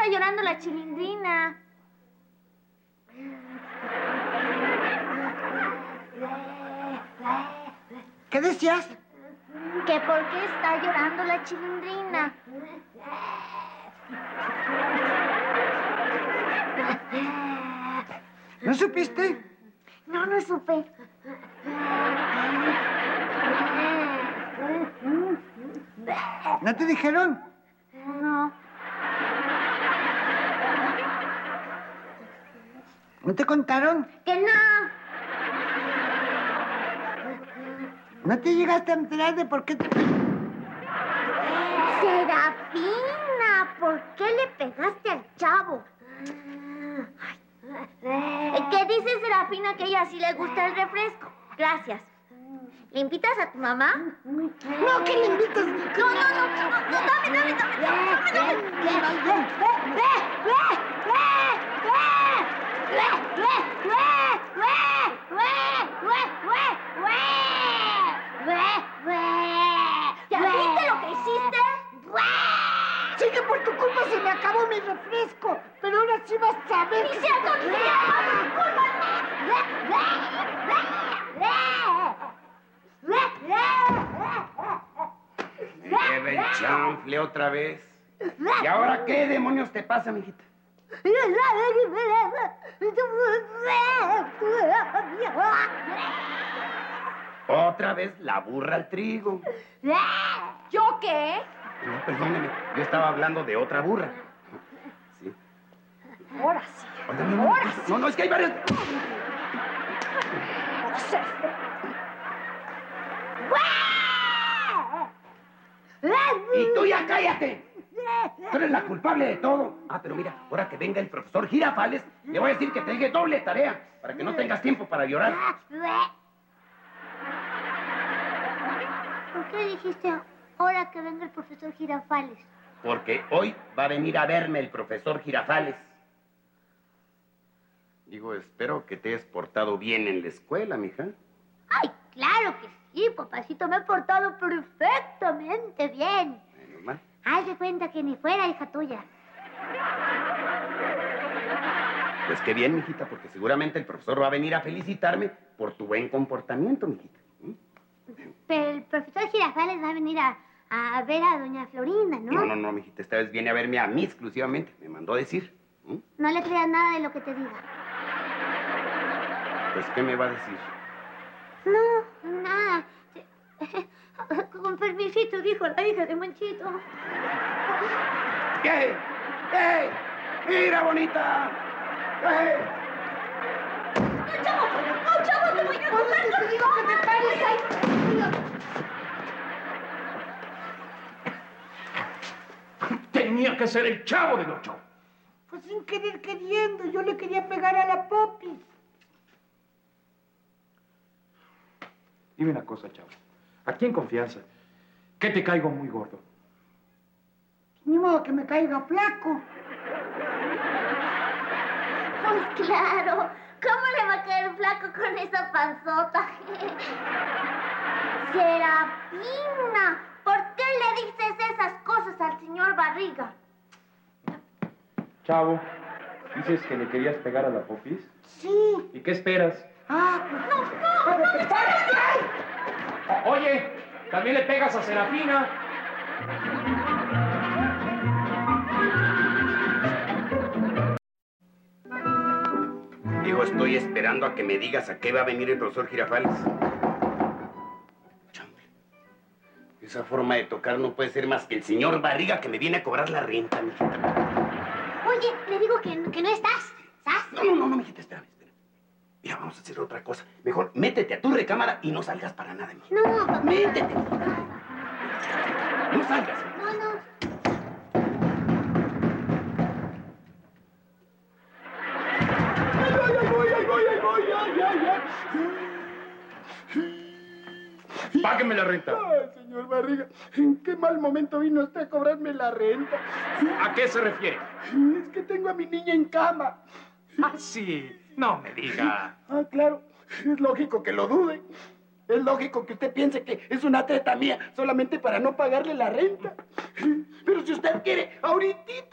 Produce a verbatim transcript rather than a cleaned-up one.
está llorando la Chilindrina? ¿Qué decías? ¿Que por qué está llorando la Chilindrina? ¿No supiste? No, no supe. ¿No te dijeron? No. ¿No te contaron? ¡Que no! ¿No te llegaste a enterar de por qué te... Serafina, ¿por qué le pegaste al chavo? ¿Qué dice Serafina que a ella sí le gusta el refresco? Gracias. ¿Le invitas a tu mamá? No, ¿qué le invitas? No, no, no, no, no, dame, dame, dame, dame, dame. ¿Ya viste lo que hiciste? Sí que por tu culpa se me acabó mi refresco, pero ahora sí vas a ver... ¡Ni cierto, ni Me lleva el chanfle otra vez. ¿Y ahora qué demonios te pasa, mijita? Otra vez la burra al trigo. ¿Yo qué? No, perdóneme, yo estaba hablando de otra burra. Sí. Ahora sí. Oiga, no, no, Ahora sí. no, no, es que hay varias... Ahora sí. Y tú ya cállate. Tú eres la culpable de todo. Ah, pero mira, ahora que venga el profesor Girafales, le voy a decir que te deje doble tarea, para que no tengas tiempo para llorar. ¿Por qué dijiste ahora que venga el profesor Girafales? Porque hoy va a venir a verme el profesor Girafales. Digo, espero que te hayas portado bien en la escuela, mija. Ay, claro que sí, papacito, me he portado perfectamente bien. Menos mal. Haz de cuenta que ni fuera hija tuya. Pues qué bien, mijita, porque seguramente el profesor va a venir a felicitarme por tu buen comportamiento, mijita. ¿Mm? Pero el profesor Girafales va a venir a, a ver a doña Florinda, ¿no? No, no, no, mijita, esta vez viene a verme a mí exclusivamente. Me mandó a decir. ¿Mm? No le creas nada de lo que te diga. Pues, ¿qué me va a decir? No, nada. Con permisito, dijo la hija de Monchito. ¿Qué? ¡Ey! ¡Mira, bonita! ¡Ey! ¡No, chavo! ¡No, chavo! ¡Te voy a comer contigo! ¡Que te pares ahí! Tenía que ser el Chavo del Ocho. Pues sin querer queriendo, yo le quería pegar a la Popis. Dime una cosa, Chavo. Aquí en confianza. ¿Qué te caigo muy gordo? Ni modo que me caiga flaco. Pues claro. ¿Cómo le va a caer flaco con esa panzota? Serafina, ¿por qué le dices esas cosas al señor Barriga? Chavo, ¿dices que le querías pegar a la Popis? Sí. ¿Y qué esperas? Ah, pues... ¡No, no, no! ¡Me O- Oye, ¿también le pegas a Serafina? Digo, estoy esperando a que me digas a qué va a venir el profesor Girafales. Chamble. Esa forma de tocar no puede ser más que el señor Barriga que me viene a cobrar la renta, mijita. Oye, le digo que, que no estás. ¿Estás? No, no, no, no, mijita, espérame, espérame. Mira, vamos a hacer otra cosa. Mejor métete a tu recámara y no salgas para nada, mijita. No, papá. Métete. No salgas. No, no. Págueme la renta. Ay, señor Barriga, ¿en qué mal momento vino usted a cobrarme la renta? ¿A qué se refiere? Es que tengo a mi niña en cama. Ah, sí. No me diga. Ah, claro, es lógico que lo dude. Es lógico que usted piense que es una treta mía solamente para no pagarle la renta. Pero si usted quiere, ahorita